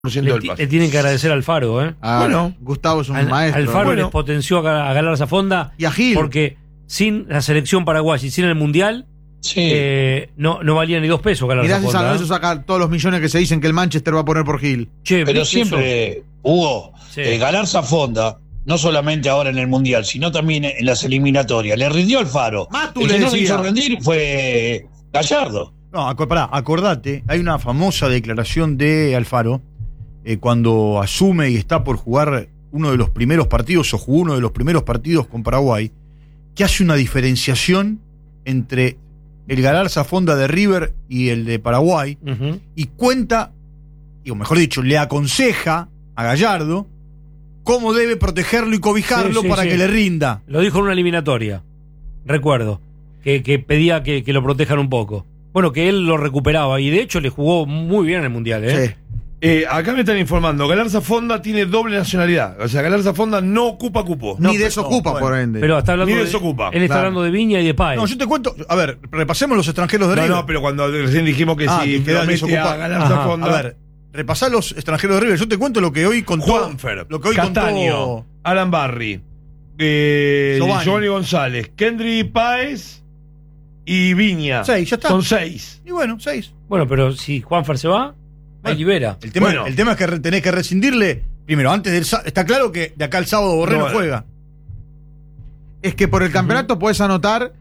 del pase. Le tienen que agradecer a Alfaro, ¿eh? Bueno, Gustavo es un maestro. Alfaro les potenció a Galarza Fonda. Y a Gil. Porque sin la selección paraguaya y sin el Mundial, no valía ni 2 pesos Galarza Mirá si Fonda. eso saca todos los millones que se dicen que el Manchester va a poner por Gil. Che, pero siempre, Hugo, Galarza Fonda, no solamente ahora en el Mundial, sino también en las eliminatorias, le rindió Alfaro. Matu el le que no decía. le hizo rendir fue Gallardo. No, pará, acordate, hay una famosa declaración de Alfaro cuando asume y está por jugar uno de los primeros partidos, o jugó uno de los primeros partidos con Paraguay, que hace una diferenciación entre el Galarza Fonda de River y el de Paraguay, y cuenta, o mejor dicho, le aconseja a Gallardo cómo debe protegerlo y cobijarlo para que le rinda. Lo dijo en una eliminatoria, recuerdo, que pedía que lo protejan un poco. Bueno, que él lo recuperaba y de hecho le jugó muy bien en el Mundial, ¿eh? Sí. Acá me están informando, Galarza Fonda tiene doble nacionalidad. O sea, Galarza Fonda no ocupa cupo. Ni desocupa, por ende. Pero está hablando Ni desocupa. Él está hablando de Viña y de Páez. No, yo te cuento, a ver, repasemos los extranjeros de River. No, pero cuando recién dijimos que si que queda promete desocupado. a Galarza Fonda. A ver, repasá los extranjeros de River. Yo te cuento lo que hoy contó. Juanfer, lo que hoy Castaño, contó Alan Barry, Giovanni González, Kendry Páez y Viña. 6, ya está. Son 6. Y bueno, 6. Bueno, pero si Juanfer se va, ahí libera. El tema es que tenés que rescindirle. Primero, antes del está claro que de acá al sábado Borré no juega. Es que por el campeonato podés anotar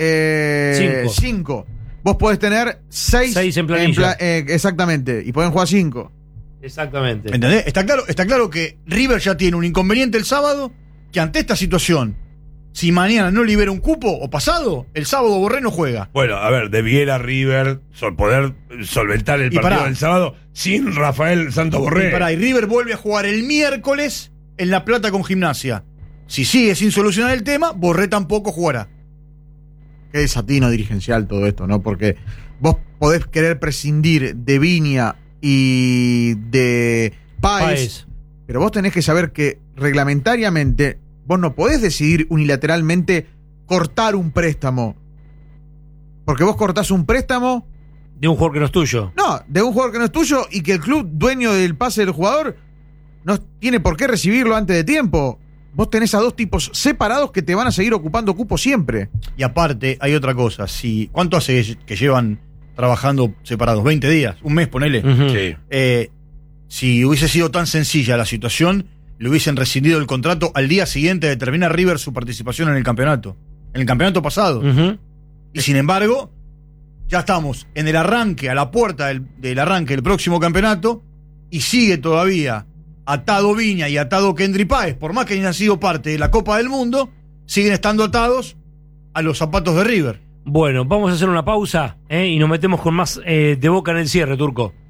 5. Vos podés tener 6 en planilla. Exactamente. Y pueden jugar 5. Exactamente. ¿Entendés? Está claro que River ya tiene un inconveniente el sábado, que ante esta situación, si mañana no libera un cupo o pasado, el sábado Borré no juega. Bueno, a ver, debiera River poder solventar el partido del sábado sin Rafael Santos Borré. Y River vuelve a jugar el miércoles en La Plata con Gimnasia. Si sigue sin solucionar el tema, Borré tampoco jugará. Qué desatino dirigencial todo esto, ¿no? Porque vos podés querer prescindir de Viña y de Páez, pero vos tenés que saber que reglamentariamente vos no podés decidir unilateralmente cortar un préstamo. Porque vos cortás un préstamo de un jugador que no es tuyo. No, de un jugador que no es tuyo y que el club dueño del pase del jugador no tiene por qué recibirlo antes de tiempo. Vos tenés a 2 tipos separados que te van a seguir ocupando cupo siempre. Y aparte, hay otra cosa. ¿Cuánto hace que llevan trabajando separados? 20 días, un mes, ponele. Sí. Si hubiese sido tan sencilla la situación, le hubiesen rescindido el contrato al día siguiente de terminar River su participación en el campeonato. En el campeonato pasado. Y sin embargo, ya estamos en el arranque, a la puerta del arranque del próximo campeonato, y sigue todavía atado Viña y atado Kendry Páez, por más que hayan sido parte de la Copa del Mundo, siguen estando atados a los zapatos de River. Bueno, vamos a hacer una pausa y nos metemos con más de Boca en el cierre, Turco.